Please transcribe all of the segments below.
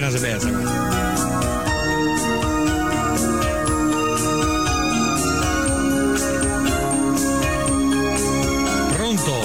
appena si persa. Pronto?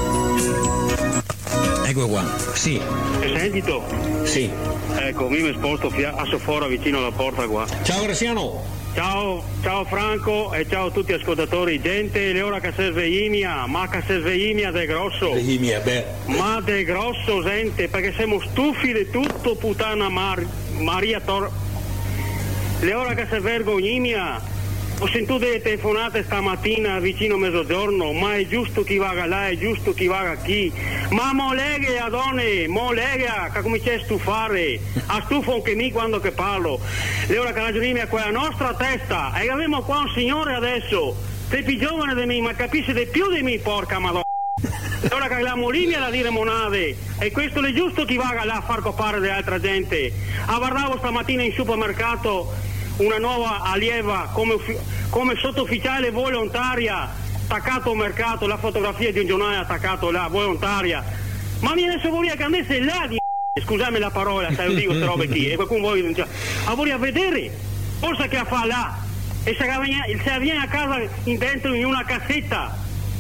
Ecco qua, sì. Hai sentito? Sì. Ecco, mi sposto a Sofora vicino alla porta qua. Ciao Graziano. Ciao Franco e ciao a tutti gli ascoltatori. Gente, le ora che serve Imia, ma che serve Imia de grosso. Imia, beh. Ma de grosso, gente, perché siamo stufi di tutto, puttana Maria Tor. Le ora che serve Imia. Ho sentito delle telefonate stamattina vicino a mezzogiorno, ma è giusto chi va là, è giusto chi va qui. Ma moleghe a donne, moleghe, che comincia a stufare, a stufo anche me quando che parlo. Le ora che la giurimia è quella nostra testa, e abbiamo qua un signore adesso, sei più giovane di me, ma capisce di più di me, porca madonna. E ora che la molimia da dire monade, e questo è giusto chi va là a far copare dell'altra gente. Guardavo stamattina in supermercato una nuova allieva come sottufficiale volontaria attaccato al mercato, la fotografia di un giornale attaccato là, volontaria. Ma mi adesso vorrei che andasse là di scusami la parola, sai, io dico queste robe qui, e qualcuno vuole vorrei vedere, forse che fa là, e se viene a casa dentro in una cassetta,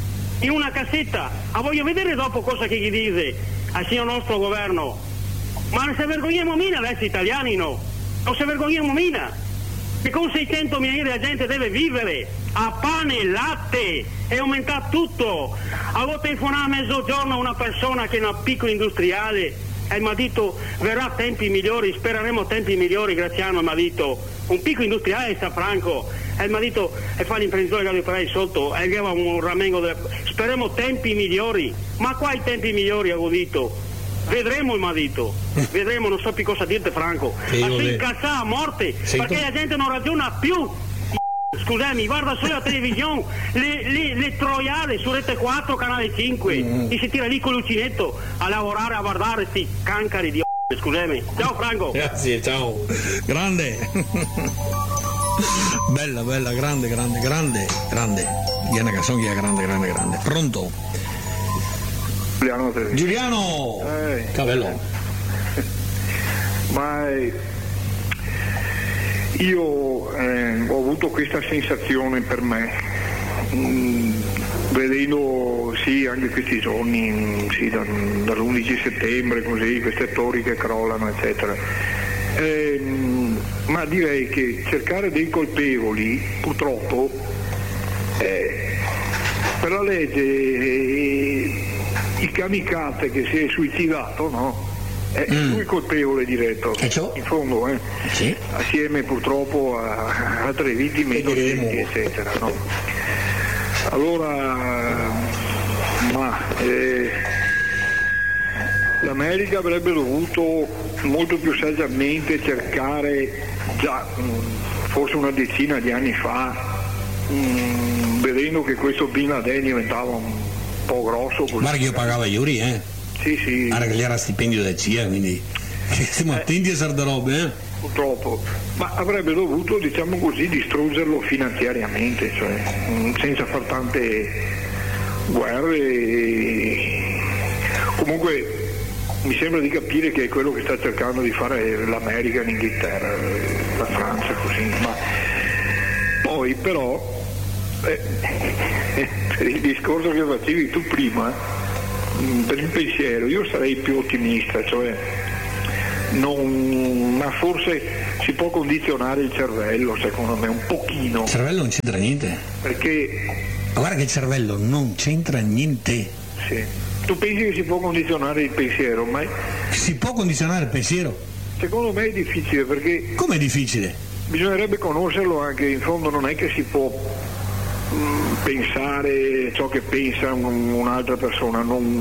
voglio vedere dopo cosa che gli dice al signor nostro governo. Ma non si vergogniamo mina adesso italiani, no? Non si vergogniamo mina? Che con 600.000 euro la gente deve vivere a pane e latte, è aumentato tutto. Avevo telefonato a mezzogiorno a una persona che è una piccola industriale e mi ha detto verrà tempi migliori, spereremo tempi migliori. Graziano mi ha detto, un piccolo industriale sta Franco, e mi ha detto e fa l'imprenditore che aveva per sotto e aveva un ramengo speriamo tempi migliori. Ma quali tempi migliori avevo detto? Vedremo, mi ha detto, vedremo, non so più cosa dirti Franco, ma si incazza a morte perché la gente non ragiona più. Scusami, guarda solo la televisione, le troiale su Rete 4, Canale 5 e si tira lì con l'uncinetto a lavorare, a guardare sti cancari di scusami. Ciao Franco. Grazie, ciao. Grande. Bella, grande. È una canzone che è grande. Pronto? Giuliano! Cavello! Ma io ho avuto questa sensazione per me, vedendo sì anche questi giorni, sì, dall'11 settembre così, queste attori che crollano eccetera, ma direi che cercare dei colpevoli purtroppo per la legge il kamikaze che si è suicidato, no? È lui colpevole diretto, in fondo, sì. Assieme purtroppo a altre vittime innocenti, eccetera, no? Allora, l'America avrebbe dovuto molto più saggiamente cercare già forse una decina di anni fa, vedendo che questo Bin Laden diventava un po' grosso. Guarda che io pagavo Iuri, Sì. Guarda che gli era stipendio da CIA, quindi siamo attenti a certe robe, Purtroppo, ma avrebbe dovuto, diciamo così, distruggerlo finanziariamente, cioè senza far tante guerre. Comunque mi sembra di capire che è quello che sta cercando di fare l'America, l'Inghilterra, la Francia, così, ma poi però per il discorso che facevi tu prima, per il pensiero io sarei più ottimista, cioè ma forse si può condizionare il cervello, secondo me, un pochino. Il cervello non c'entra niente, perché guarda che il cervello non c'entra niente. Sì. Tu pensi che si può condizionare il pensiero? Ma si può condizionare il pensiero? Secondo me è difficile, perché come è difficile? Bisognerebbe conoscerlo anche, in fondo non è che si può pensare ciò che pensa un'altra persona,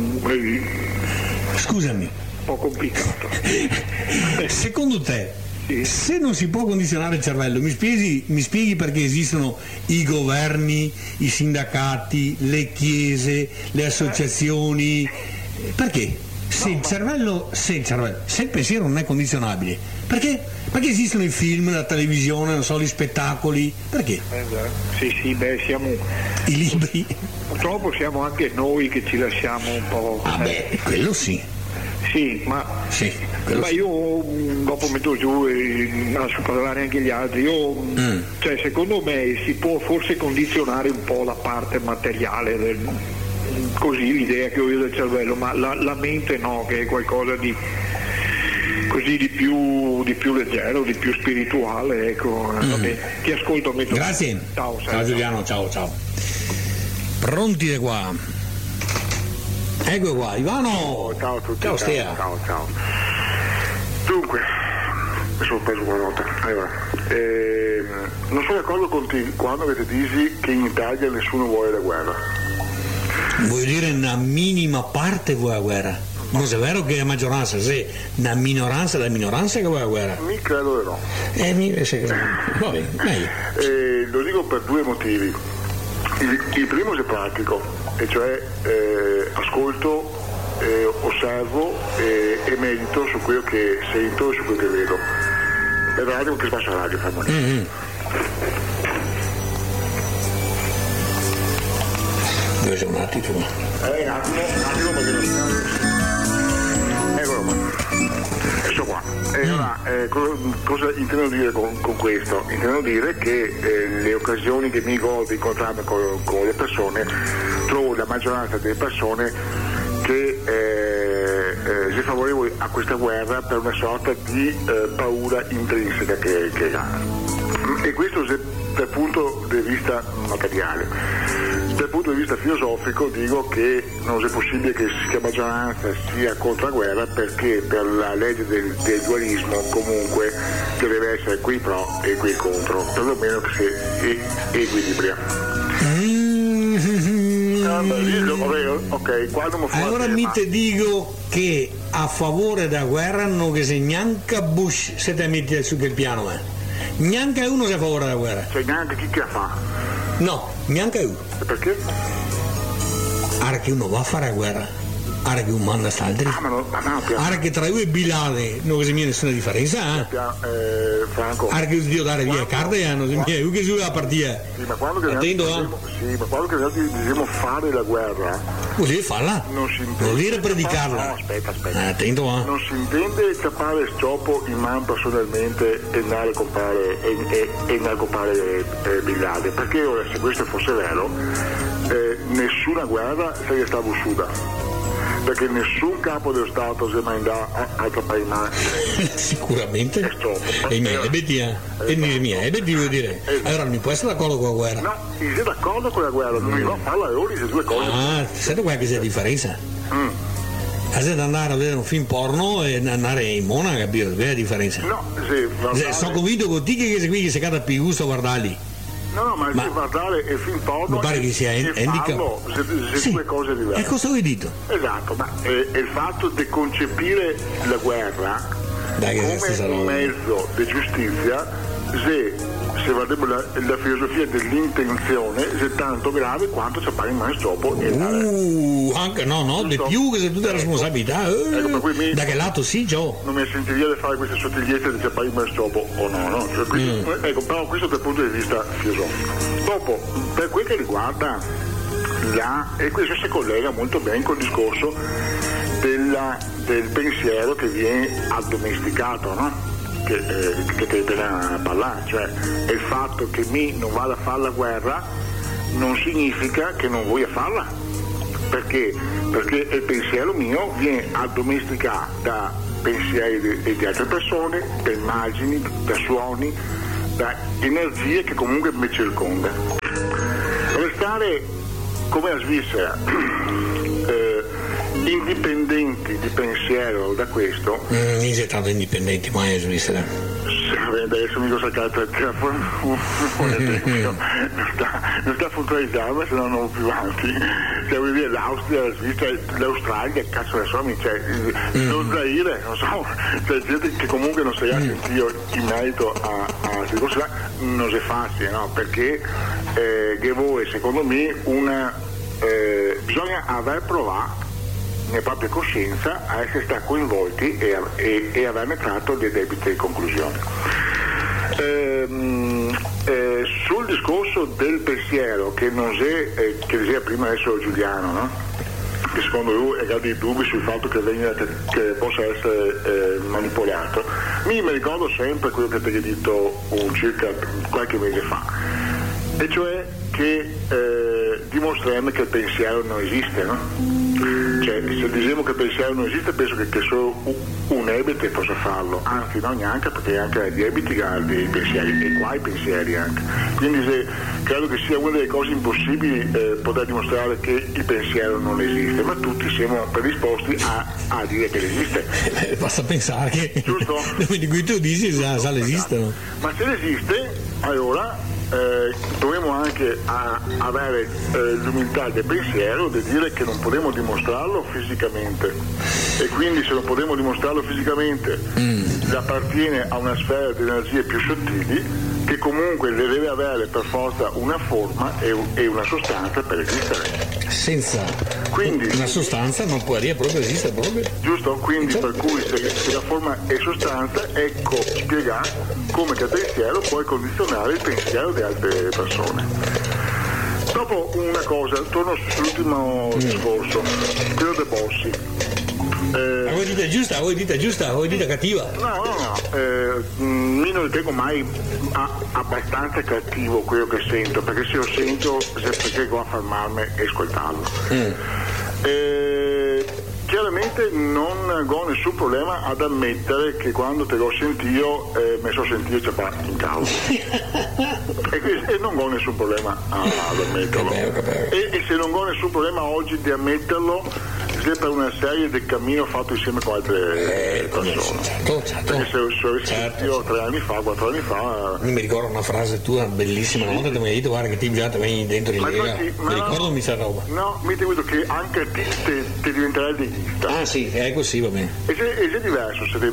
Scusami, un po' complicato. Secondo te, sì, se non si può condizionare il cervello, mi spieghi perché esistono i governi, i sindacati, le chiese, le associazioni? Perché? Se il pensiero non è condizionabile, perché esistono i film, la televisione, non so, gli spettacoli? Perché? Sì, siamo i libri. Purtroppo siamo anche noi che ci lasciamo un po'. Quello sì. Sì, ma io dopo metto giù e lascio parlare anche gli altri. Cioè, secondo me si può forse condizionare un po' la parte materiale così l'idea che ho io del cervello, ma la mente no, che è qualcosa di così di più leggero, di più spirituale, ecco. Vabbè, ti ascolto. Grazie. Ciao Giuliano, ciao. Pronti da qua? Ecco qua, Ivano. Ciao a tutti. Ciao Stea. Ciao. Dunque, mi sono preso una nota. Allora, non sono d'accordo con te quando avete dici che in Italia nessuno vuole la guerra. Vuoi dire una minima parte vuole la guerra? Non è vero che la maggioranza, se una minoranza che vuole la guerra? Mi credo di no. Va bene, meglio. Lo dico per due motivi. Il primo è pratico, e cioè ascolto, osservo e medito su quello che sento e su quello che vedo. È un attimo che spazio radio, Dove c'è un attimo? Un attimo perché non sta. Eccolo qua. Ecco qua. Allora, cosa intendo dire con questo? Intendo dire che le occasioni che mi godo di incontrarmi con le persone, trovo la maggioranza delle persone che si favorevoli a questa guerra per una sorta di paura intrinseca che ha. E questo dal punto di vista materiale. Dal punto di vista filosofico dico che non è possibile che la maggioranza sia contro la guerra, perché per la legge del dualismo comunque deve essere qui pro e qui contro, perlomeno che si equilibria. Ok, quando allora mi te dico che a favore della guerra non che se neanche Bush se te metti su quel piano, neanche uno si è a favore della guerra. Cioè neanche chi la fa? No, neanche uno. E perché? Ora che uno va a fare la guerra, ora che uno manda st'altri, ora che tra io e Bilale non si viene nessuna differenza, Franco. Ora che Dio dare via carte, non si viene, io che giù la partita. Sì, ma quando che noi dobbiamo fare la guerra, così farla, non dire predicarla. No, aspetta. Attento, Non si intende tappare scioppo in mano personalmente e andare a comprare Bilale, perché ora, se questo fosse vero, nessuna guerra sarebbe stata vissuta, perché nessun capo dello Stato si è mai andato a altro paese. Sicuramente. E vuol dire. Allora non mi può essere d'accordo con la guerra. No, si è d'accordo con la guerra, non mi va a parlare ora di due cose. Sai qual è che c'è la differenza? Ad andare a vedere un film porno e andare in Monaca, capito? Qual è la differenza? No, sì, sono convinto con te che sei qui che si cade più gusto a guardarli. No, ma guardare il film porno, mi pare che sia handicap. Sì, due cose diverse. È cosa ho detto. Esatto, ma il fatto di concepire la guerra come un mezzo di giustizia, se guardiamo la filosofia dell'intenzione, è tanto grave quanto ci appare in mano dopo. Anche no, di più che se tutte le responsabilità. Da che lato sì, Gio? Non mi sentiria di fare queste sottigliezze di ci appare in mano dopo o no? Cioè, ecco, però questo dal punto di vista filosofico. Dopo, per quel che riguarda e questo si collega molto bene col discorso del pensiero che viene addomesticato, no? Che ti appena parlare, cioè il fatto che non vada a fare la guerra non significa che non voglia farla, perché il pensiero mio viene addomesticato da pensieri di altre persone, da immagini, da suoni, da energie che comunque mi circondano. Restare come la Svizzera indipendenti di pensiero da questo. Non sei tanto indipendenti mai in Svizzera. Adesso mi devo cercare il telefono, non sta puntualizzando, se no non più avanti. Cioè, vuol dire l'Austria, la Svizzera, l'Australia, cazzo ne so, lo Zaire, non so, cioè gente che comunque non si è sentito in merito a queste cose, non si facile, no? Perché che voi, secondo me, bisogna aver provato nella propria coscienza a essere stati coinvolti e averne tratto le debite conclusioni. Sul discorso del pensiero che non è che diceva prima adesso Giuliano, no? che secondo lui ha dei dubbi sul fatto che possa essere manipolato, mi ricordo sempre quello che ti ho detto circa qualche mese fa, e cioè che dimostreremo che il pensiero non esiste, no? Cioè, se diciamo che il pensiero non esiste, penso che solo un ebete possa farlo, anzi no, neanche, perché anche gli ebiti hanno dei pensieri, e qua i pensieri anche. Quindi credo che sia una delle cose impossibili poter dimostrare che il pensiero non esiste, ma tutti siamo predisposti a dire che esiste. Basta pensare che giusto? di cui tu dici già esistono. Ma se esiste, allora dovremmo anche avere l'umiltà del pensiero di dire che non potremo dimostrarlo fisicamente, e quindi se non potremo dimostrarlo fisicamente appartiene a una sfera di energie più sottili, che comunque deve avere per forza una forma e una sostanza per esistere. Quindi una sostanza non può proprio esistere proprio. Giusto? Quindi per cui se la forma è sostanza, ecco spiega come che il pensiero può condizionare il pensiero di altre persone. Dopo una cosa, torno sull'ultimo discorso, quello dei bossi. Voi dite giusta, voi dite cattiva? No, io non ritengo mai abbastanza cattivo quello che sento, perché se lo sento, perché go a fermarmi e ascoltarlo. Chiaramente non ho nessun problema ad ammettere che quando te l'ho sentito mi sono sentito già in causa e non ho nessun problema ad ammetterlo. E se non ho nessun problema oggi di ammetterlo, sia per una serie del cammino fatto insieme con altre persone. Certo. Perché se avessi sentito 3 anni fa, 4 anni fa. Mi ricordo una frase tua bellissima, una volta ti mi hai detto guarda che ti già te vieni dentro di Lega, mi ricordo questa roba. No, mi ti detto che anche a te diventerai leghista. Ah sì, è così, va bene. E se è diverso, se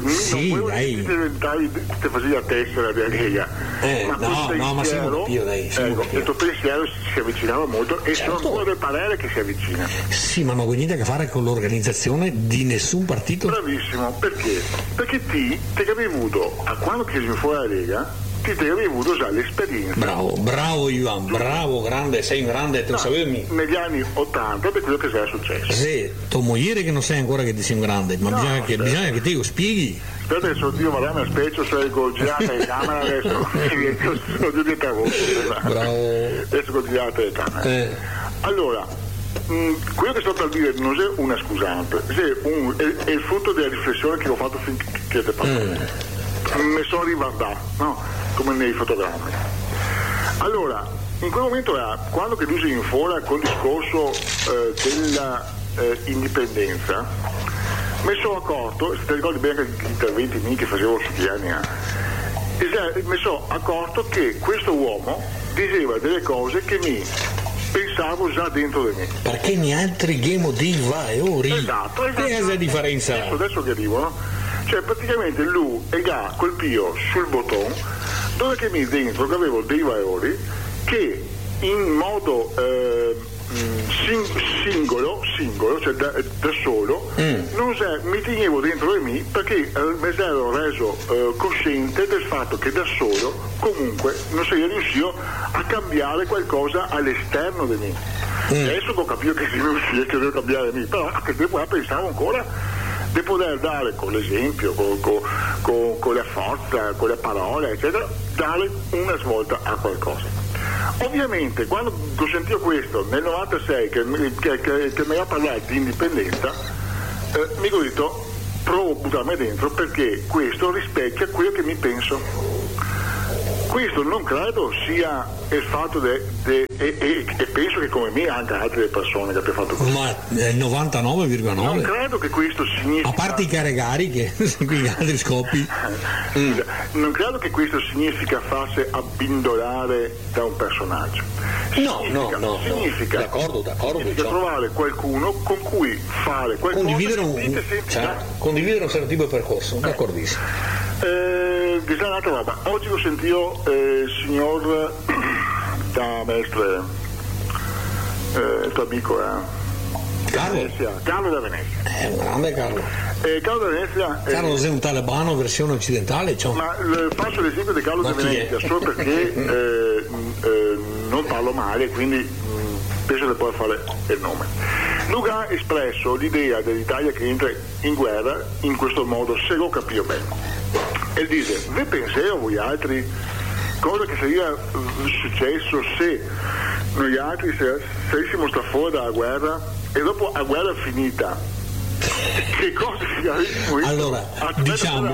ti facevi la tessera della Lega. Ma siamo più dai. Il tuo pensiero si avvicinava molto e sono ancora del parere che si avvicina. Sì, ma non ha niente a che fare con l'organizzazione di nessun partito. Bravissimo, perché? Perché ti avevi avuto, a quando chiesi fuori la Lega, ti avevi avuto già l'esperienza. Bravo Ivan, bravo, grande, sei un grande, te lo sapevi? Negli anni 80 per quello che era successo. Sì, tu moglie che non sai ancora che ti sei un grande, ma bisogna che te lo spieghi. Aspetta che sono io, mi aspetto, sono con girata di camera adesso, sono giù di terrore. Bravo. Adesso con girata di camera. Allora, quello che sto per dire non è una scusante, è il frutto della riflessione che ho fatto finché te parlo. Mi sono riguardato, no? Come nei fotogrammi. Allora, in quel momento quando che lui si infora col discorso della indipendenza, mi sono accorto, se ti ricordi bene gli interventi miei che facevo su più anni, mi sono accorto che questo uomo diceva delle cose che mi pensavo già dentro di me. Perché ne altri game di vai ori. Esatto. Che è la differenza? Adesso che arrivo, no? Cioè praticamente lui ha colpito sul bottone dove che mi dentro che avevo dei valori che in modo singolo, cioè da solo, mi tenevo dentro di me perché mi ero reso cosciente del fatto che da solo comunque non sei riuscito a cambiare qualcosa all'esterno di me. Adesso ho capito che si riuscì che devo cambiare me, però anche tempo pensavo ancora di poter dare con l'esempio, con la forza, con le parole, eccetera, dare una svolta a qualcosa. Ovviamente quando ho sentito questo nel 96 che mi ha parlato di indipendenza, mi ho detto provo a buttarmi dentro perché questo rispecchia quello che mi penso. Questo non credo sia il fatto e penso che come me anche altre persone che abbiano fatto così. Ma il 99,9. Non credo che questo significa. A parte i carregari che sono qui altri scoppi. Non credo che questo significa farsi abbindolare da un personaggio. Significa d'accordo. Significa trovare qualcuno con cui fare qualcosa. Condividere un certo tipo di percorso, d'accordissimo. Un'altra roba. Oggi ho sentito il signor da Mestre, il tuo amico Carlo da Venezia. Un grande Carlo. Carlo da Venezia. Carlo è un talebano versione occidentale, cioè. Ma faccio l'esempio di Carlo da Venezia solo perché non parlo male, quindi penso che puoi fare il nome. Lui ha espresso l'idea dell'Italia che entra in guerra in questo modo, se lo capisco bene. E dice, vi pensate voi altri cosa che sarebbe successo se noi altri sarissimo stati fuori dalla guerra e dopo la guerra finita? Che cosa saremmo? Allora, diciamo...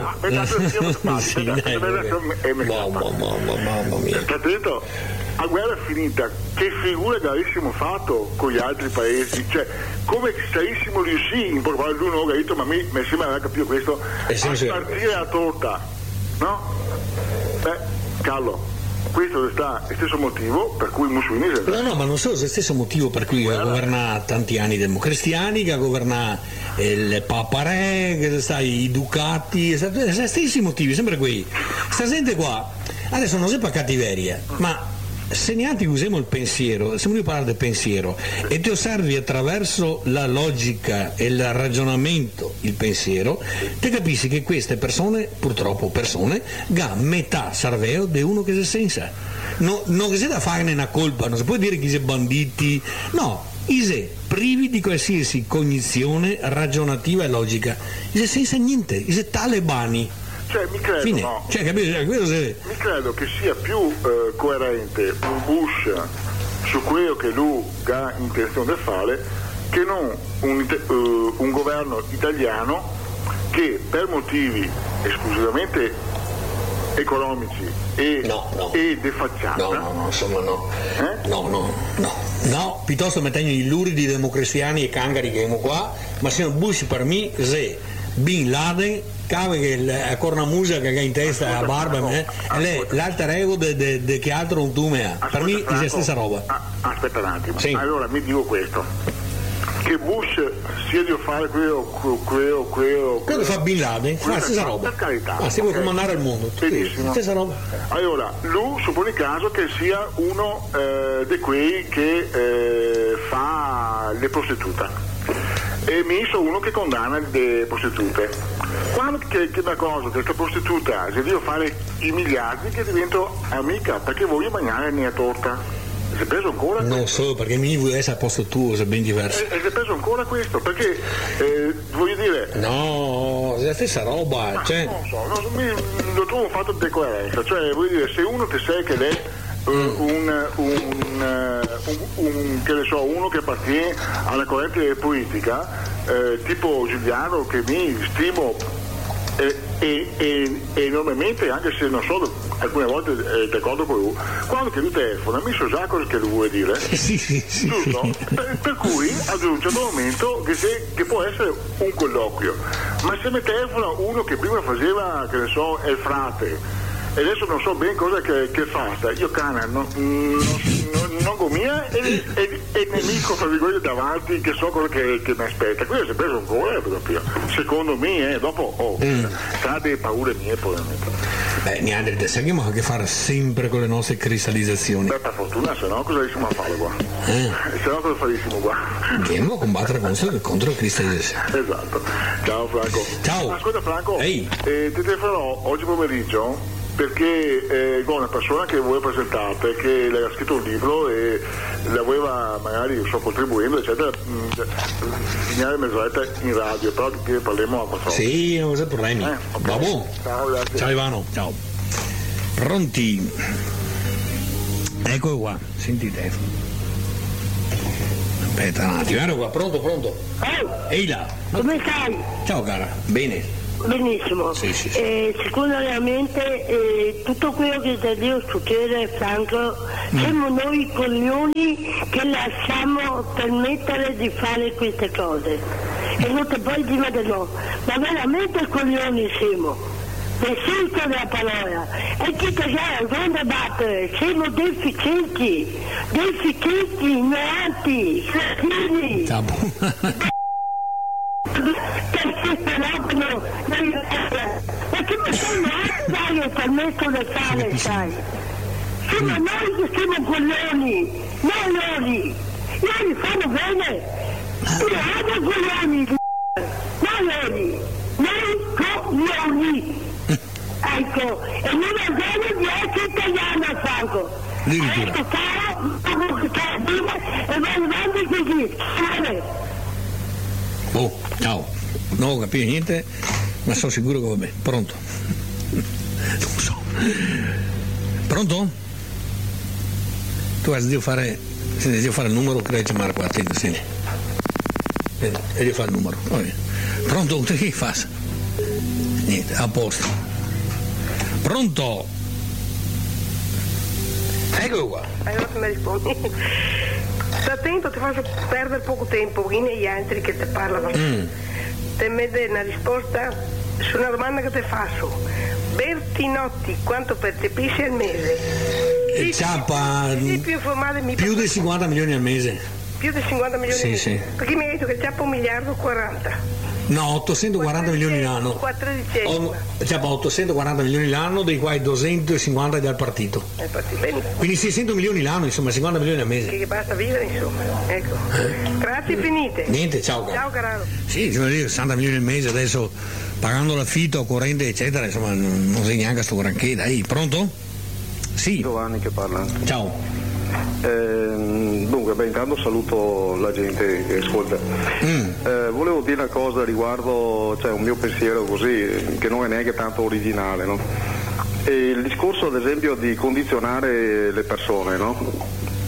Mamma mia. Attento, a guerra finita, che figura che avessimo fatto con gli altri paesi? Cioè, come sarissimo riusciti, in particolare lui non ha detto, ma mi sembra aver capito questo, a partire la torta, no? Carlo, questo è il stesso motivo per cui Mussolini... No, ma non solo è lo stesso motivo per cui ha governato tanti anni i democristiani, che ha governato il Papa Re, che sta i ducati, gli stessi motivi, sempre qui. Sta gente qua, adesso non sempre cattiveria, ma se neanche usiamo il pensiero, se noi parliamo del pensiero e ti osservi attraverso la logica e il ragionamento, il pensiero, ti capisci che queste persone, purtroppo persone, ha metà cervello di uno che si senza. Non che sia da farne una colpa, non si può dire che si banditi, no, si privi di qualsiasi cognizione ragionativa e logica, si senza niente, si talebani. Cioè, mi credo, fine. No. Cioè, mi credo che sia più coerente un Bush su quello che lui ha intenzione di fare che non un governo italiano che per motivi esclusivamente economici e di facciata. No, piuttosto mettendo i luridi democristiani e cangari che abbiamo qua, ma se non Bush per me, se Bin Laden, cave che la cornamusa che ha in testa la barba, l'alter ego che altro non tu me ha. Per me è la stessa roba. Aspetta un attimo, sì. Allora mi dico questo, che Bush sia di fare quello fa Bin Laden, fa la stessa roba. Per carità. Si può comandare il mondo. Benissimo. Stessa roba. Allora, lui suppone caso che sia uno di quei che fa le prostitute. E mi sono uno che condanna le prostitute. Quando che una cosa, questa prostituta, se devo fare i miliardi che divento amica, perché voglio mangiare la mia torta. Si è preso ancora questo? Non so, perché mi vuoi essere a posto tuo, è ben diverso. E si è preso ancora questo, perché voglio dire... No, è la stessa roba. Cioè... Non so, lo trovo un fatto di coerenza, cioè voglio dire, se uno ti sa che lei che ne so, uno che appartiene alla corrente politica, tipo Giuliano, che mi stimo enormemente, anche se non so, alcune volte d'accordo con lui, quando che lui telefona mi so già cosa che lui vuole dire. Sì. Giusto? Per cui ad un certo momento che può essere un colloquio, ma se mi telefona uno che prima faceva, che ne so, il frate, e adesso non so bene cosa che fa, io cana, non gomia e nemico fra virgolette davanti, che so cosa che mi aspetta. Qui si è preso ancora proprio, secondo me, dopo sarà delle paure mie probabilmente. Niente, seguiamo a che fare sempre con le nostre cristallizzazioni. Per fortuna, se no cosa riuscimo a fare qua? Se no cosa farissimo qua? Andiamo a combattere contro la cristallizzazione. Esatto. Ciao Franco. Ciao. Ascolta Franco, Ehi. Ti telefonerò oggi pomeriggio perché una persona che vuole presentarti, che le ha scritto un libro e la voleva magari contribuendo eccetera, segnare mezz'oretta in radio, però che parliamo a qualcosa. Sì, non c'è problemi. Okay. Vabbè. Ciao, grazie. Ciao Ivano, ciao. Pronti? Ecco qua, sentite. Aspetta un attimo, ero qua, pronto? Ehi là. Come stai? Ciao cara, bene. Benissimo. Sì. Sicuramente tutto quello che da Dio succede, Franco, siamo noi coglioni che lasciamo permettere di fare queste cose. E non ti puoi dire di no, ma veramente coglioni siamo. Nel senso della parola. E chi ti sa, non battere, siamo deficienti, ignoranti, cretini. Ma che mi sono dare il permesso di fare, sai? Siamo noi che siamo coglioni, non loro. Loro fanno bene. Siamo coglioni, non loro. Noi coglioni. Ecco, e non è vero di essere italiana, Franco. Ecco, caro, e vai avanti così, Oh, ciao. Non ho capito niente, ma sono sicuro che va bene. Pronto? Non so. Pronto? Tu devo fare il numero, credo che Marco, attento, senti. E devo fare il numero. Pronto? Che fa? Niente, a posto. Pronto? Eccolo qua. Allora mi rispondi. Sta attento, ti faccio perdere poco tempo, in gli altri che ti parlano. Te mi dai una risposta su una domanda che ti faccio. Bertinotti, quanto percepisci al mese? Ciappa, più informato, più di 50 milioni al mese. Più di 50 milioni al mese? Sì. Perché mi hai detto che ciappa 1,40 miliardi. No, 840 milioni l'anno. 14. Ciappa 840 milioni l'anno, dei quali 250 dal partito. Quindi 600 milioni l'anno, insomma, 50 milioni al mese. Che basta vivere, insomma. Ecco. Grazie, finite. Niente, ciao caro. Ciao caro. Sì, 60 milioni al mese adesso, pagando l'affitto, corrente, eccetera, insomma, non sei neanche a sto granché. Dai, pronto? Sì. Giovanni che parla. Ciao. Dunque, intanto saluto la gente che ascolta. Volevo dire una cosa riguardo, cioè un mio pensiero così, che non è neanche tanto originale, no? E il discorso ad esempio di condizionare le persone, no?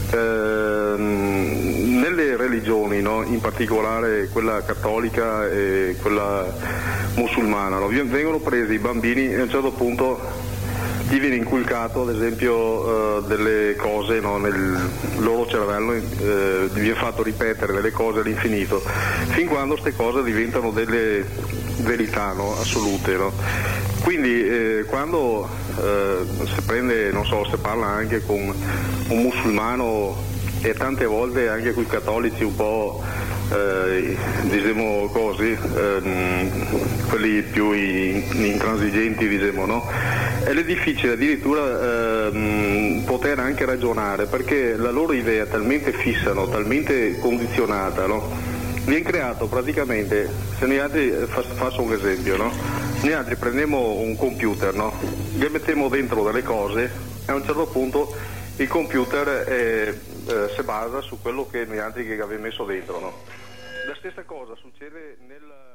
Nelle religioni, no? In particolare quella cattolica e quella musulmana, no? Vengono presi i bambini e a un certo punto gli viene inculcato ad esempio delle cose, no, nel loro cervello, gli viene fatto ripetere delle cose all'infinito, fin quando queste cose diventano delle verità, no, assolute, no? Quindi quando si prende, non so, si parla anche con un musulmano e tante volte anche con i cattolici un po' diciamo così, quelli più intransigenti, diciamo, no? Ed è difficile addirittura poter anche ragionare, perché la loro idea è talmente fissa, no? Talmente condizionata, no? Viene creato praticamente, se noi altri, faccio un esempio, no? Noi altri prendiamo un computer, no? Gli mettiamo dentro delle cose e a un certo punto il computer si basa su quello che noi altri che abbiamo messo dentro, no? La stessa cosa succede nel